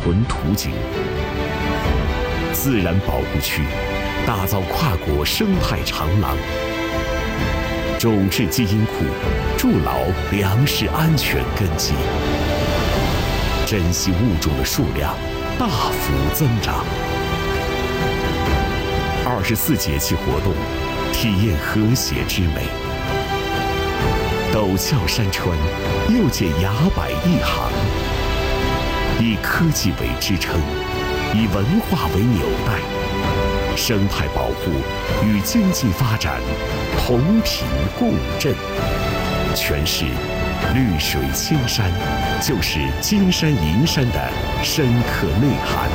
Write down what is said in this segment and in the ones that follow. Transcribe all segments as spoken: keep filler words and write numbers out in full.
屯图景。自然保护区打造跨国生态长廊，种质基因库筑牢粮食安全根基，珍稀物种的数量大幅增长。二十四节气活动，体验和谐之美。陡峭山川又见崖柏一行，以科技为支撑，以文化为纽带，生态保护与经济发展同频共振。诠释绿水青山就是金山银山的深刻内涵。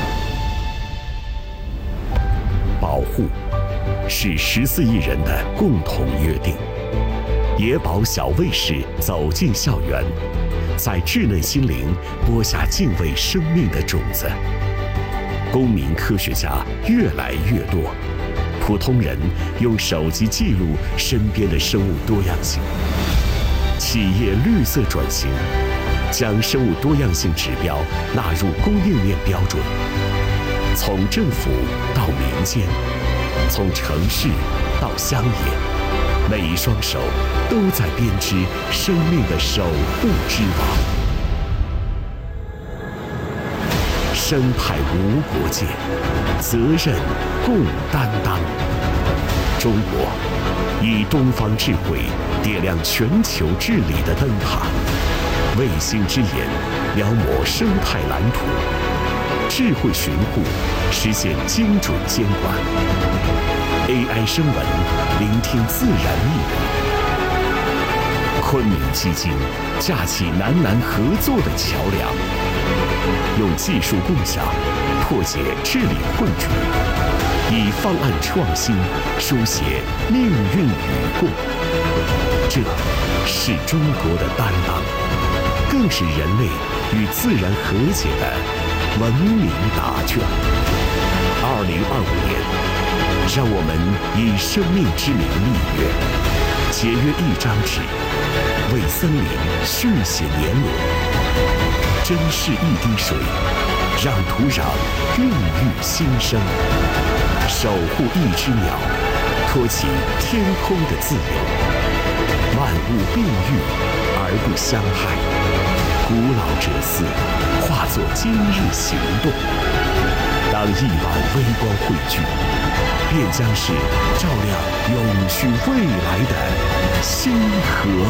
保护是十四亿人的共同约定。野保小卫士走进校园，在稚嫩心灵播下敬畏生命的种子。公民科学家越来越多，普通人用手机记录身边的生物多样性。企业绿色转型，将生物多样性指标纳入供应链标准。从政府到民间，从城市到乡野，每一双手都在编织生命的守护之网。生态无国界，责任共担当。中国以东方智慧点亮全球治理的灯塔，卫星之眼描摹生态蓝图，智慧巡护实现精准监管。A I 声纹聆听自然密语。昆明基金架起南南合作的桥梁，用技术共享破解治理困局，以方案创新书写命运与共。这是中国的担当，更是人类与自然和解的文明答卷。二零二五年，让我们以生命之名立约，节约一张纸，为森林续写年轮，珍视一滴水，让土壤孕育新生，守护一只鸟，托起天空的自由。万物并育而不相害，古老哲思化作今日行动。当亿万微光汇聚，便将是照亮永续未来的星河。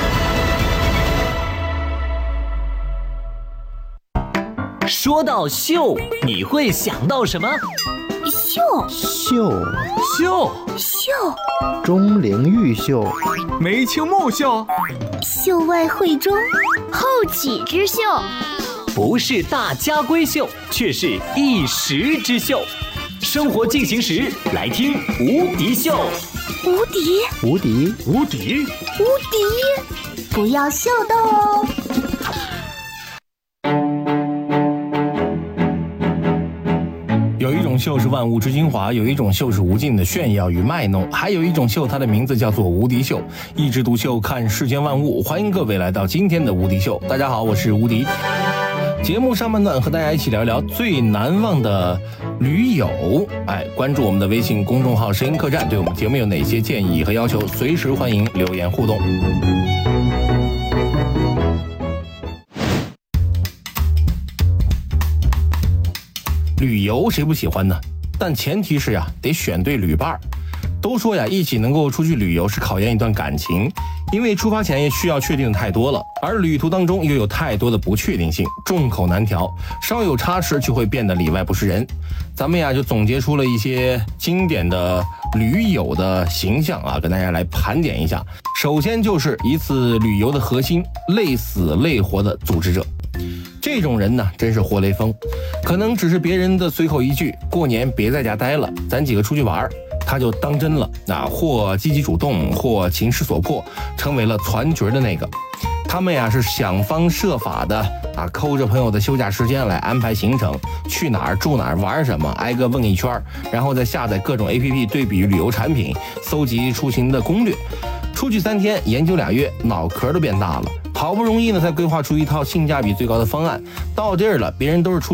说到秀，你会想到什么？ 秀秀秀秀， 钟灵毓秀， 眉清目秀， 秀外慧中，后起之秀。 不是大家闺秀，却是一时之秀。生活进行时，来听无敌秀。 无敌， 无敌， 无敌， 无敌，不要秀逗哦。 有一种秀是万物之精华，有一种秀是无尽的炫耀与卖弄，还有一种秀，它的名字叫做无敌秀。一枝独秀，看世间万物。欢迎各位来到今天的无敌秀。大家好，我是无敌。节目上半段和大家一起聊聊最难忘的驴友。哎，关注我们的微信公众号声音客栈，对我们节目有哪些建议和要求，随时欢迎留言互动。旅游谁不喜欢呢？但前提是呀，得选对旅伴儿。都说呀，一起能够出去旅游是考验一段感情，因为出发前也需要确定的太多了，而旅途当中又有太多的不确定性，众口难调，稍有差池就会变得里外不是人。咱们呀就总结出了一些经典的驴友的形象啊，跟大家来盘点一下。首先就是一次旅游的核心，累死累活的组织者。这种人呢，真是活雷锋，可能只是别人的随口一句“过年别在家待了，咱几个出去玩”，他就当真了，啊，或积极主动，或情势所迫，成为了团局的那个。他们呀是想方设法的啊，抠着朋友的休假时间来安排行程，去哪儿住哪儿玩什么，挨个问一圈，然后再下载各种 A P P 对比旅游产品，搜集出行的攻略。出去三天，研究俩月，脑壳都变大了。好不容易呢，才规划出一套性价比最高的方案。到地儿了，别人都是出